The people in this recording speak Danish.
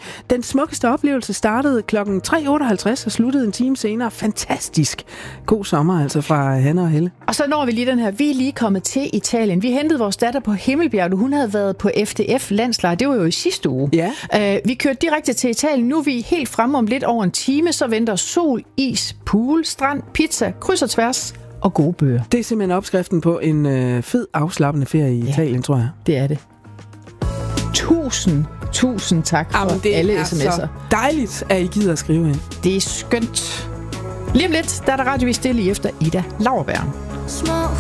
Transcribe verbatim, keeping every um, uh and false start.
Den smukkeste oplevelse startede klokken tre otteoghalvtreds og sluttede en time senere. Fantastisk. God sommer altså fra Hanne og Helle. Og så når vi lige den her. Vi er lige kommet til Italien. Vi hentede vores datter på Himmelbjerg. Hun havde været på F D F-landslejr. Det var jo i sidste uge. Ja. Uh, vi kørte direkte til Italien. Nu er vi helt fremme om lidt over en time. Så venter sol, is, pool, strand, pizza, kryds og tværs og gode bøger. Det er simpelthen opskriften på en øh, fed, afslappende ferie i ja, Italien, tror jeg. Det er det. Tusind, tusind tak for Jamen, det alle er sms'er. så dejligt, at I gider at skrive ind. Det er skønt. Lige om lidt, der er der radiovis stille efter Ida Lauerberg. Små